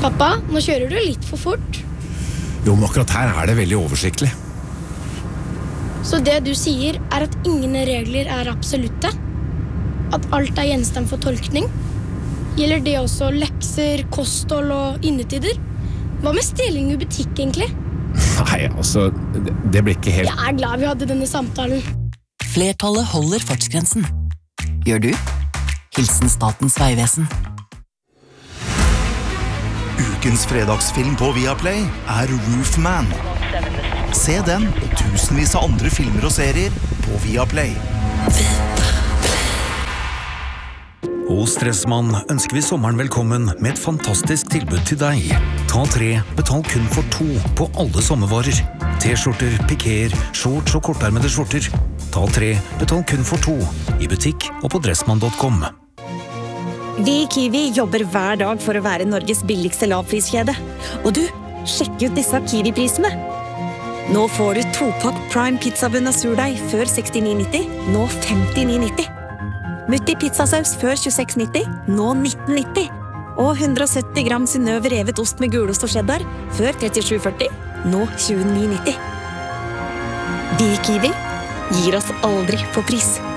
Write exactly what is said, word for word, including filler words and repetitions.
Pappa, nå kjører du litt for fort. Jo, men akkurat her er det veldig oversiktlig. Så det du sier er at ingen regler er absolutte? At alt er gjenstand for tolkning? Gjelder det også lekser, kosthold og innetider? Hva med stjeling i butikk egentlig? Nei, altså, det, det blir ikke helt... Jeg er glad vi hadde denne samtalen. Flertallet holder fartsgrensen. Gjør du? Hilsen Statens Vegvesen. Ukens fredagsfilm på Viaplay er Roofman. Se den og tusenvis av andre filmer og serier på Viaplay. Hos Dressmann ønsker vi sommeren velkommen med et fantastisk tilbud til deg. Ta tre, betal kun for to på alle sommervarer. T-skjorter, pikéer, shorts og kortarmede skjorter. Ta tre, betal kun for to i butikk og på dressmann punktum com. Vi i Kiwi jobber hver dag for å være Norges billigste lavpriskjede. Og du, sjekk ut disse Kiwi-prisene. Nå får du topakk Prime pizzabunn og surdeig før sekstini nitti, nå femtini nitti. Mutti pizzasaus før tjueseks nitti, nå nitten nitti. Og hundre og sytti gram Synnøve revet ost med gulost og cheddar før trettisju førti, nå tjueni nitti. Vi i Kiwi gir oss aldri på pris.